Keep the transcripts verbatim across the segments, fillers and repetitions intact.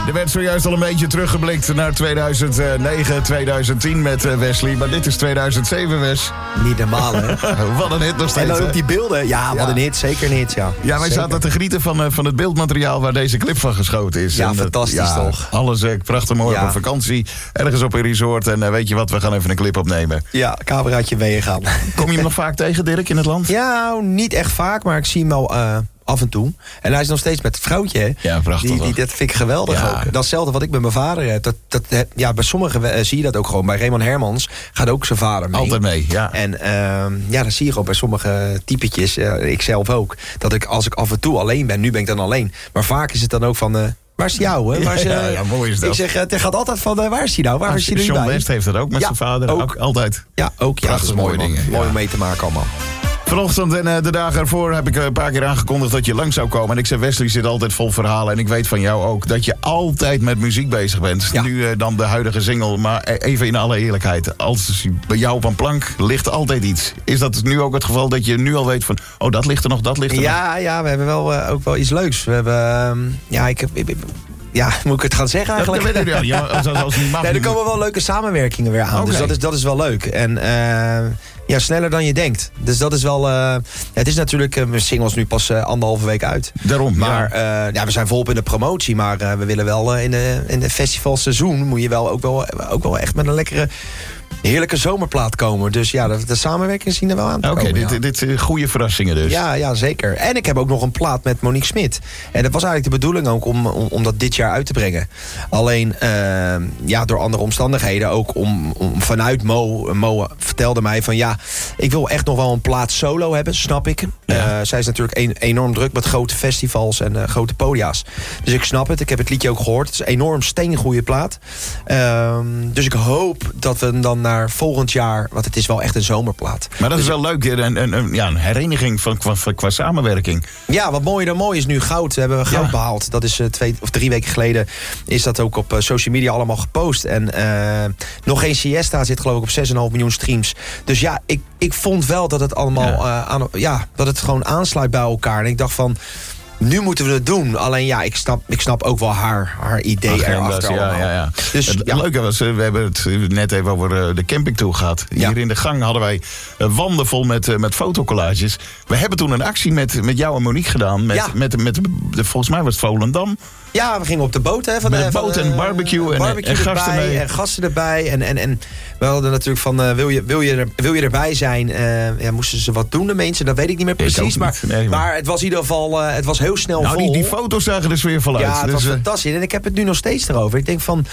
Er werd zojuist al een beetje teruggeblikt naar tweeduizend negen, tweeduizend tien met Wesley. Maar dit is tweeduizend zeven, Wes. Niet normaal, hè? Wat een hit nog steeds. En dan ook die beelden. Ja, wat ja. een hit. Zeker een hit, ja. Ja, wij zeker. zaten te genieten van, van het beeldmateriaal waar deze clip van geschoten is. Ja, en fantastisch dat, ja, toch? Alles uh, prachtig mooi ja. op een vakantie. Ergens op een resort. En uh, weet je wat, we gaan even een clip opnemen. Ja, cameraatje meegaan. Kom je hem nog vaak tegen, Dirk, in het land? Ja, niet echt vaak, maar ik zie hem wel uh, af en toe. En hij is nog steeds met het vrouwtje, hè? Ja, prachtig. Die, die, dat vind ik geweldig ja. ook. Dat is hetzelfde wat ik met mijn vader heb. Dat, dat, ja, bij sommigen uh, zie je dat ook gewoon. Bij Raymond Hermans gaat ook zijn vader mee. Altijd mee, ja. En uh, ja, dat zie je gewoon bij sommige typetjes. Uh, ik zelf ook. Dat ik als ik af en toe alleen ben, nu ben ik dan alleen. Maar vaak is het dan ook van... Uh, waar is die ouwe? Waar is, uh, ja, ja, mooi is dat. Ik zeg, het gaat altijd van, uh, waar is die nou? Waar ah, is die nu John bij? West heeft dat ook met ja, zijn vader. Ook. ook altijd. Ja, ook. Ja, Prachtig dat is mooi, mooie dingen. Mooi ja. om mee te maken allemaal. Vanochtend en uh, de dagen ervoor heb ik een paar keer aangekondigd dat je lang zou komen. En ik zei, Wesley zit altijd vol verhalen. En ik weet van jou ook dat je altijd met muziek bezig bent. Ja. Nu uh, dan de huidige single. Maar even in alle eerlijkheid. Als bij jou op een plank ligt altijd iets. Is dat nu ook het geval dat je nu al weet van... oh, dat ligt er nog, dat ligt er nog? Ja, ja, we hebben wel uh, ook wel iets leuks. We hebben... Uh, ja, ik heb... Ik, ik, Ja, moet ik het gaan zeggen eigenlijk? Dat, dat weet ik ja, als, als, als niet mag, nee, er komen wel leuke samenwerkingen weer aan. Okay. Dus dat is, dat is wel leuk. En uh, ja, sneller dan je denkt. Dus dat is wel... Uh, ja, het is natuurlijk... Uh, mijn singles nu pas uh, anderhalve week uit. Daarom, Maar ja. Uh, ja, we zijn volop in de promotie. Maar uh, we willen wel uh, in de, in de festivalseizoen... moet je wel ook, wel ook wel echt met een lekkere... heerlijke zomerplaat komen. Dus ja, de, de samenwerking zien er wel aan te Oké, komen. dit, ja. dit zijn goede verrassingen dus. Ja, ja, zeker. En ik heb ook nog een plaat met Monique Smit. En dat was eigenlijk de bedoeling ook om, om, om dat dit jaar uit te brengen. Alleen, uh, ja, door andere omstandigheden ook om, om vanuit Mo... Mo vertelde mij van ja, ik wil echt nog wel een plaat solo hebben, snap ik. Ja. Uh, zij is natuurlijk een, enorm druk met grote festivals en uh, grote podia's. Dus ik snap het. Ik heb het liedje ook gehoord. Het is een enorm steengoede plaat. Uh, dus ik hoop dat we dan naar volgend jaar... want het is wel echt een zomerplaat. Maar dat dus is wel leuk, een, een, een, ja, een hereniging van, qua, qua samenwerking. Ja, wat mooier dan mooi is nu goud. We hebben goud ja. behaald. Dat is uh, twee of drie weken geleden... is dat ook op uh, social media allemaal gepost. En uh, nog geen Siesta zit geloof ik op zes komma vijf miljoen streams. Dus ja, ik, ik vond wel dat het allemaal... Ja. Uh, aan, ja, dat het gewoon aansluit bij elkaar. En ik dacht van... nu moeten we het doen. Alleen ja, ik snap, ik snap ook wel haar, haar idee Ach, erachter. Ja, ja, ja. Dus, het ja. leuke was, we hebben het net even over de campingtour gehad. Ja. Hier in de gang hadden wij wanden vol met, met fotocollages. We hebben toen een actie met, met jou en Monique gedaan. Met, ja. met, met, met, volgens mij was het Volendam. Ja, we gingen op de boot. Hè, van met de, boot van, en barbecue en, barbecue en gasten erbij, mee. En gasten erbij. En, en, en we hadden natuurlijk van, uh, wil, je, wil, je er, wil je erbij zijn? Uh, ja, moesten ze wat doen, de mensen? Dat weet ik niet meer precies. Maar, niet. Nee, maar... maar het was in ieder geval, uh, het was heel snel nou, vol. Die, die foto's zagen er weer vol uit. Ja, het dus, was uh... fantastisch. En ik heb het nu nog steeds erover. Ik denk van,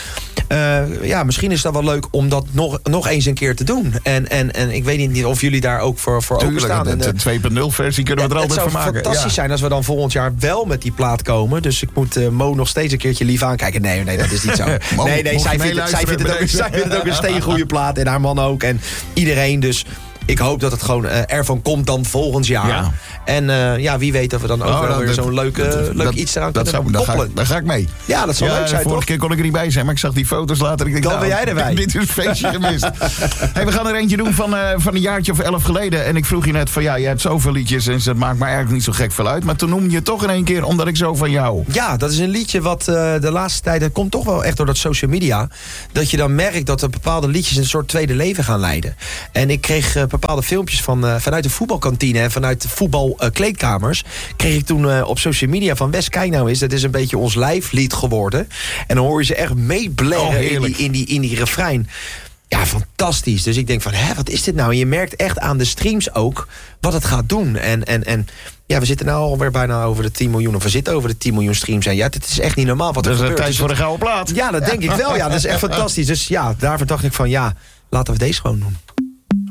uh, ja, misschien is dat wel leuk om dat nog, nog eens een keer te doen. En, en, en ik weet niet of jullie daar ook voor, voor openstaan. De, de twee punt nul versie kunnen we er altijd van maken. Het zou fantastisch ja. zijn als we dan volgend jaar wel met die plaat komen. Dus ik moet uh, Mo nog steeds een keertje lief aankijken. Nee, nee, dat is niet zo. Mo, nee, nee, zij vindt, het, zij, vindt het ook, zij vindt het ook een steengoede plaat. En haar man ook. En iedereen dus... Ik hoop dat het gewoon uh, ervan komt dan volgend jaar. Ja. En uh, ja, wie weet dat we dan ook oh, wel weer zo'n leuk, uh, leuk dat, iets eraan dat kunnen zou, koppelen. Daar ga, ga ik mee. Ja, dat zou ja, leuk zijn, vorige toch? keer kon ik er niet bij zijn, maar ik zag die foto's later. Ik denk, dan nou, ben jij erbij. Dit is een feestje gemist. Hey, we gaan er eentje doen van, uh, van een jaartje of elf geleden. En ik vroeg je net van, ja, je hebt zoveel liedjes... en dat maakt me eigenlijk niet zo gek veel uit. Maar toen noemde je toch in één keer, omdat ik zo van jou... Ja, dat is een liedje wat uh, de laatste tijd... dat komt toch wel echt door dat social media... dat je dan merkt dat er bepaalde liedjes... een soort tweede leven gaan leiden. En ik kreeg uh, bepaalde filmpjes van... Uh, vanuit de voetbalkantine en vanuit de voetbalkleedkamers... Uh, kreeg ik toen uh, op social media van... Wes, kijk nou eens, dat is een beetje ons lijflied geworden. En dan hoor je ze echt meeblaren oh, in, die, in, die, in die refrein. Ja, fantastisch. Dus ik denk van, hè, wat is dit nou? En je merkt echt aan de streams ook wat het gaat doen. En, en, en ja, we zitten nou alweer bijna over de tien miljoen... of we zitten over de tien miljoen streams. En ja, het is echt niet normaal wat er gebeurt. Dat is tijd voor een gouden plaat. Ja, dat denk ik wel. Ja, dat is echt fantastisch. Dus ja, daarvoor dacht ik van, ja, laten we deze gewoon doen.